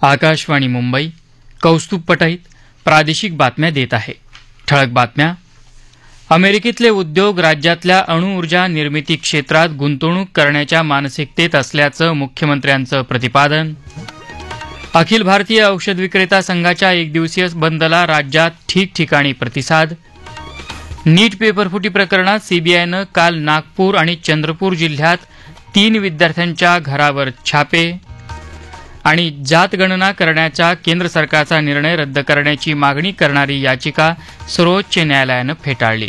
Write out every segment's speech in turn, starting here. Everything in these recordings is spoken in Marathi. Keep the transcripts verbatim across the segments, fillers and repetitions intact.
आकाशवाणी मुंबई. कौस्तुभ पटईत प्रादेशिक बातम्या देत आहे. ठळक बातम्या. अमेरिकेतले उद्योग राज्यातल्या अणुऊर्जा निर्मिती क्षेत्रात गुंतवणूक करण्याच्या मानसिकतेत असल्याचं मुख्यमंत्र्यांचं प्रतिपादन. अखिल भारतीय औषध विक्रेता संघाच्या एक दिवसीय बंदला राज्यात ठिकठिकाणी प्रतिसाद. नीट पेपरफुटी प्रकरणात सीबीआयनं काल नागपूर आणि चंद्रपूर जिल्ह्यात तीन विद्यार्थ्यांच्या घरावर छापे. आणि जातगणना करण्याचा केंद्र सरकारचा निर्णय रद्द करण्याची मागणी करणारी याचिका सर्वोच्च न्यायालयानं फेटाळली.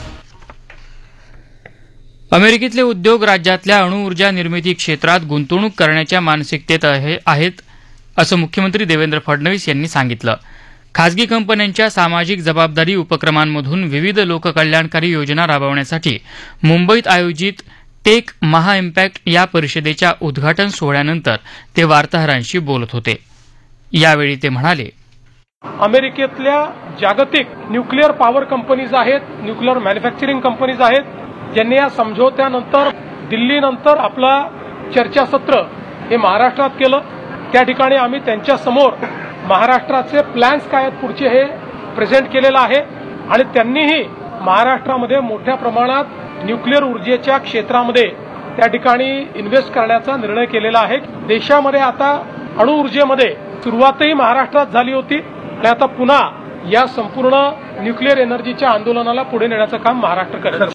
अमेरिकेतले उद्योग राज्यातल्या अणुऊर्जा निर्मिती क्षेत्रात गुंतवणूक करण्याच्या मानसिकतेत आहेत असं मुख्यमंत्री देवेंद्र फडणवीस यांनी सांगितलं. खासगी कंपन्यांच्या सामाजिक जबाबदारी उपक्रमांमधून विविध लोककल्याणकारी योजना राबवण्यासाठी मुंबईत आयोजित टेक महा इम्पॅक्ट या परिषदेच्या उद्घाटन सोहळ्यानंतर ते वार्ताहरांशी बोलत होते. यावेळी ते म्हणाले, अमेरिकेतल्या जागतिक न्यूक्लिअर पॉवर कंपनीज आहेत, न्यूक्लिअर मॅन्युफॅक्चरिंग कंपनीज आहेत, ज्यांनी या समझोत्यानंतर दिल्लीनंतर आपला चर्चासत्र हे महाराष्ट्रात केलं. त्या ठिकाणी आम्ही त्यांच्या समोर महाराष्ट्राचे प्लॅन्स काय आहेत पुढचे हे प्रेझेंट केलेलं आहे आणि त्यांनीही महाराष्ट्रामध्ये मोठ्या प्रमाणात न्यूक्लिअर ऊर्जेच्या क्षेत्रामध्ये त्या ठिकाणी इन्व्हेस्ट करण्याचा निर्णय केलेला आहे. देशामध्ये आता अणुऊर्जेमध्ये सुरुवातही महाराष्ट्रात झाली होती आणि आता पुन्हा या संपूर्ण न्यूक्लिअर एनर्जीच्या आंदोलनाला पुढे नेण्याचं काम महाराष्ट्र करेल.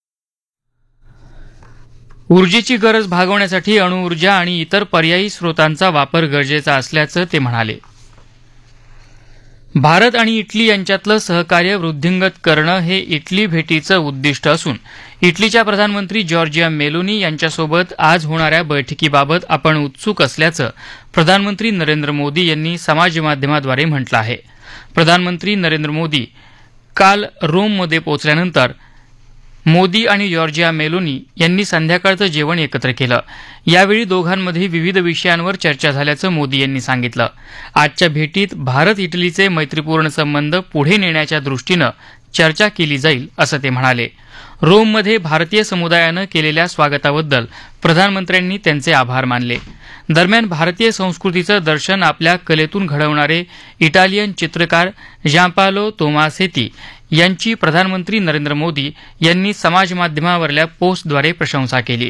ऊर्जेची गरज भागवण्यासाठी अणुऊर्जा आणि इतर पर्यायी स्रोतांचा वापर गरजेचा असल्याचं ते म्हणाले. भारत आणि इटली यांच्यातलं सहकार्य वृद्धिंगत करणं हे इटली भेटीचं उद्दिष्ट असून इटलीच्या प्रधानमंत्री जॉर्जिया मेलोनी यांच्यासोबत आज होणाऱ्या बैठकीबाबत आपण उत्सुक असल्याचं प्रधानमंत्री नरेंद्र मोदी यांनी समाजमाध्यमाद्वारे म्हटलं आहे. प्रधानमंत्री नरेंद्र मोदी काल रोममध्ये पोहोचल्यानंतर मोदी आणि जॉर्जिया मेलोनी यांनी संध्याकाळचं जेवण एकत्र केलं. यावेळी दोघांमध्ये विविध विषयांवर चर्चा झाल्याचं मोदी यांनी सांगितलं. आजच्या भेटीत भारत इटलीचे मैत्रीपूर्ण संबंध पुढे नेण्याच्या दृष्टीनं चर्चा केली जाईल असं ते म्हणाले. रोममध्ये भारतीय समुदायानं केलेल्या स्वागताबद्दल प्रधानमंत्र्यांनी त्यांचे आभार मानले. दरम्यान भारतीय संस्कृतीचं दर्शन आपल्या कलेतून घडवणारे इटालियन चित्रकार जांपालो तोमासेती यांची प्रधानमंत्री नरेंद्र मोदी यांनी समाजमाध्यमावरल्या पोस्टद्वारे प्रशंसा केली.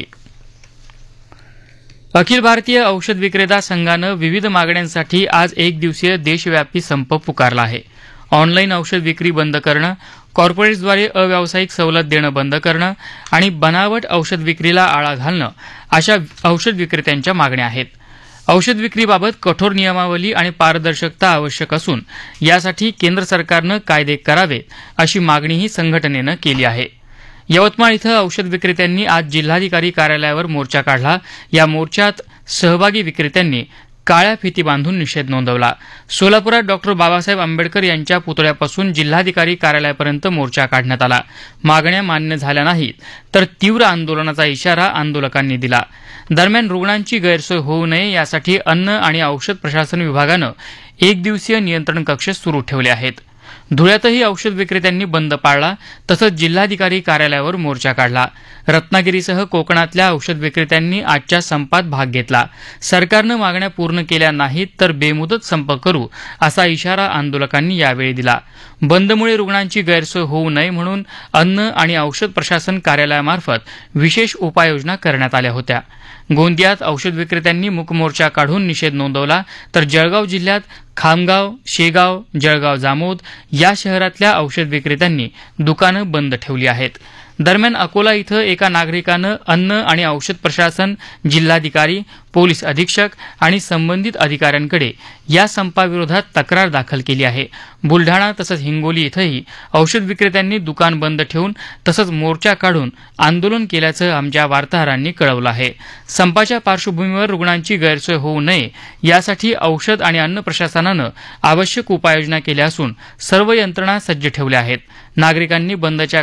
अखिल भारतीय औषध विक्रेता संघानं विविध मागण्यांसाठी आज एक दिवसीय देशव्यापी संप पुकारला आहे. ऑनलाईन औषध विक्री बंद करणं, कॉर्पोरेट्सद्वारे अव्यावसायिक सवलत देणं बंद करणं आणि बनावट औषध विक्रीला आळा घालणं अशा औषध विक्रेत्यांच्या मागण्या आहेत. औषध विक्रीबाबत कठोर नियमावली आणि पारदर्शकता आवश्यक असून यासाठी केंद्र सरकारनं कायदे करावेत अशी मागणीही संघटनेनं केली आहे. यवतमाळ इथं औषध विक्रेत्यांनी आज जिल्हाधिकारी कार्यालयावर मोर्चा काढला. या मोर्चात सहभागी विक्रेत्यांनी काळ्या फिती बांधून निषेध नोंदवला. सोलापुरात डॉक्टर बाबासाहेब आंबेडकर यांच्या पुतळ्यापासून जिल्हाधिकारी कार्यालयापर्यंत मोर्चा काढण्यात आला. मागण्या मान्य झाल्या नाहीत तर तीव्र आंदोलनाचा इशारा आंदोलकांनी दिला. दरम्यान रुग्णांची गैरसोय होऊ नये यासाठी अन्न आणि औषध प्रशासन विभागानं एक दिवसीय नियंत्रण कक्ष सुरू ठेवले आहेत. धुळ्यातही औषध विक्रेत्यांनी बंद पाळला. तसंच जिल्हाधिकारी कार्यालयावर मोर्चा काढला. रत्नागिरीसह कोकणातल्या औषध विक्रेत्यांनी आजच्या संपात भाग घेतला. सरकारनं मागण्या पूर्ण केल्या नाहीत तर बेमुदत संप करू असा इशारा आंदोलकांनी यावेळी दिला. बंदमुळे रुग्णांची गैरसोय होऊ नये म्हणून अन्न आणि औषध प्रशासन कार्यालयामार्फत विशेष उपाययोजना करण्यात आल्या होत्या. गोंदियात औषध विक्रेत्यांनी मूक मोर्चा काढून निषेध नोंदवला तर जळगाव जिल्ह्यात खामगाव, शेगाव, जळगाव जामोद या शहरातल्या औषध विक्रेत्यांनी दुकानं बंद ठेवली आहेत. दरम्यान अकोला इथं एका नागरिकानं अन्न आणि औषध प्रशासन, जिल्हाधिकारी, पोलीस अधीक्षक आणि संबंधित अधिकाऱ्यांकडे या संपाविरोधात तक्रार दाखल केली आहे. बुलढाणा तसंच हिंगोली इथंही औषध विक्रेत्यांनी दुकान बंद ठेवून तसंच मोर्चा काढून आंदोलन केल्याचं आमच्या वार्ताहरांनी कळवलं आहे. संपाच्या पार्श्वभूमीवर रुग्णांची गैरसोय होऊ नये यासाठी औषध आणि अन्न प्रशासनानं आवश्यक उपाययोजना केल्या असून सर्व यंत्रणा सज्ज ठेवल्या आहेत. नागरिकांनी बंदच्या